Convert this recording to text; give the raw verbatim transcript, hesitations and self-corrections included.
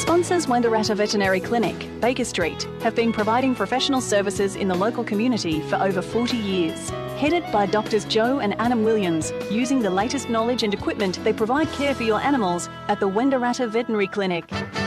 Sponsors Wangaratta Veterinary Clinic, Baker Street, have been providing professional services in the local community for over forty years. Headed by Doctors Joe and Adam Williams, using the latest knowledge and equipment, they provide care for your animals at the Wangaratta Veterinary Clinic.